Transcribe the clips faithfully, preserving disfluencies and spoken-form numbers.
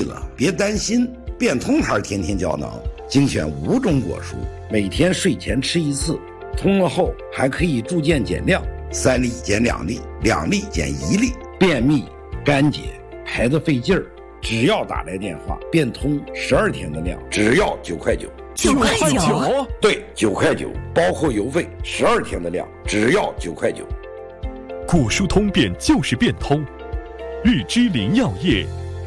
腻了别担心，变通牌甜甜胶囊精选五种果蔬，每天睡前吃一次，通了后还可以逐渐减量，三粒减两粒，两粒减一粒，便秘干结排得费劲儿，只要打来电话，变通十二天的量，只要九块九。 九块九？ 对，九块九，包括邮费，十二天的量，只要九块九。 果蔬通便就是变通，日之林药业。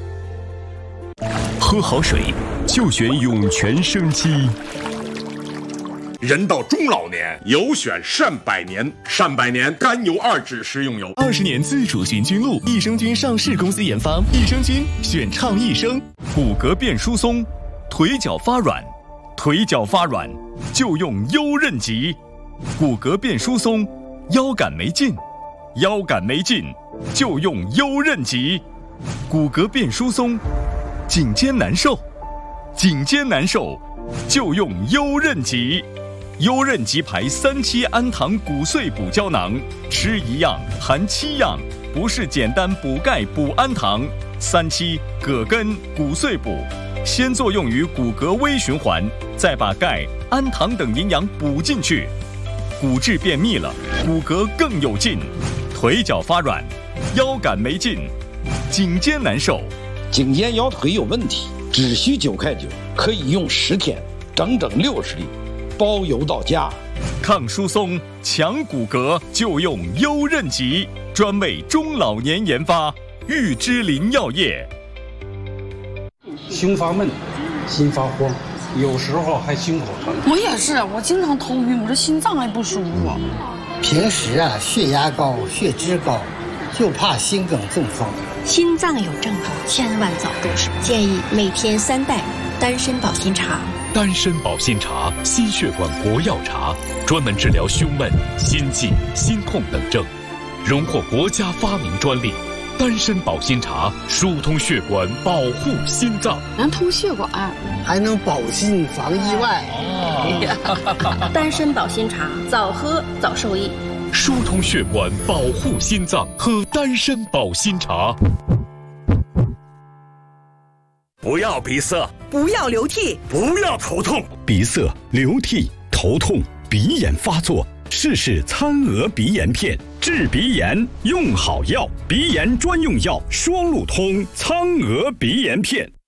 喝好水就选涌泉生机。 人到中老年，有选善百年。善百年甘油二酯食用油， 二十年自主寻菌露，益生菌上市公司研发，益生菌选畅益生。骨骼变疏松，腿脚发软，腿脚发软就用优韧极。骨骼变疏松，腰杆没劲，腰杆没劲就用优韧极。骨骼变疏松，颈肩难受，颈肩难受就用优韧极。优韧极牌三七氨糖骨碎补胶囊，吃一样含七样，不是简单补钙补氨糖。三七葛根骨碎补，先作用于骨骼微循环，再把钙、氨糖等营养补进去，骨质便秘了，骨骼更有劲。腿脚发软，腰杆没劲，颈肩难受， 颈肩腰腿有问题，只需九块九，可以用十天，整整六十粒。包邮到家， 抗疏松、强骨骼就用优韧极，专为中老年研发，玉芝林药业。 胸发闷，心发慌，有时候还心口疼。 我也是，我经常头晕，我这心脏还不舒服。 平时啊，血压高、血脂高，就怕心梗中风。 心脏有症状，千万早重视。建议每天三袋丹参保心茶。 丹参保心茶，心血管国药茶，专门治疗胸闷、心悸、心痛等症，荣获国家发明专利。丹参保心茶疏通血管，保护心脏， 能通血管， 还能保心防意外。 哦、丹参保心茶，早喝早受益。 疏通血管，保护心脏，喝丹参保心茶。 不要鼻塞， 不要流涕， 不要头痛。 鼻塞、流涕、头痛、鼻炎发作，试试苍鹅鼻炎片，治鼻炎用好药，鼻炎专用药双路通苍鹅鼻炎片。